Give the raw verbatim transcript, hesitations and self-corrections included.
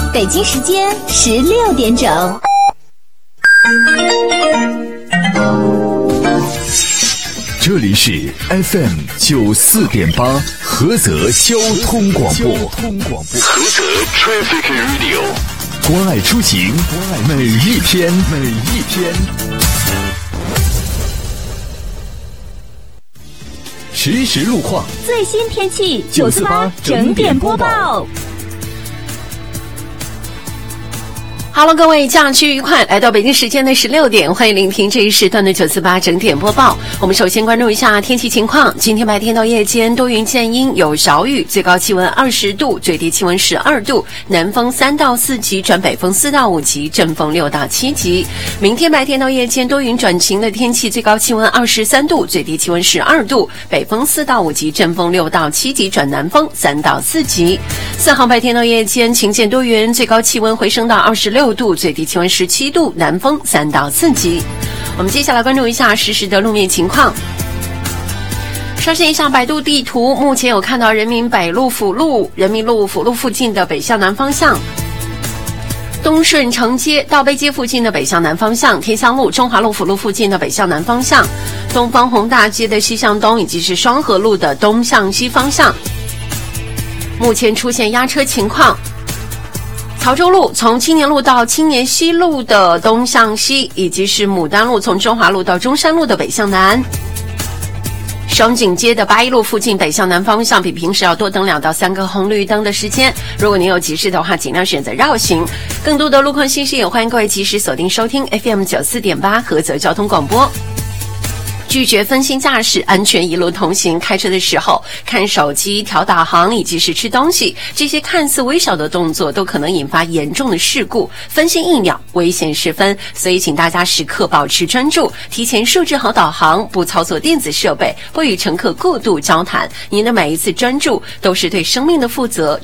北京时间十六点整。 这里是 F M 九四点八菏泽交通广播，菏泽 Traffic Radio， 关爱出行，每一天，每一天。实时路况， 最新天气，九四八整点播报。 Hello， 各位，假期愉快！来到北京时间的十六点，欢迎聆听这一时段的九四八整点播报。我们首先关注一下天气情况。今天白天到夜间多云见阴，有小雨，最高气温二十度，最低气温十二度，南风三到四级转北风四到五级，阵风六到七级。明天白天到夜间多云转晴的天气，最高气温二十三度，最低气温十二度，北风四到五级，阵风六到七级转南风三到四级。四号白天到夜间晴见多云，最高气温回升到二十六度，最低气温十七度，南风三到四级。我们接下来关注一下实时的路面情况。刷新一下百度地图，目前有看到人民北路辅路、人民路辅路附近的北向南方向，东顺城街、道碑街附近的北向南方向，天香路、中华路辅路附近的北向南方向，东方红大街的西向东，以及是双河路的东向西方向，目前出现压车情况。潮州路从青年路到青年西路的东向西，以及是牡丹路从中华路到中山路的北向南。双井街的八一路附近北向南方向比平时要多等两到三个红绿灯的时间，如果您有急事的话，尽量选择绕行。更多的路况信息也欢迎各位及时锁定收听 F M 九四点八菏泽交通广播。拒绝分心驾驶，安全一路同行。开车的时候看手机、调导航以及是吃东西，这些看似微小的动作都可能引发严重的事故，分心一秒危险十分。所以请大家时刻保持专注，提前设置好导航，不操作电子设备，不与乘客过度交谈。您的每一次专注都是对生命的负责，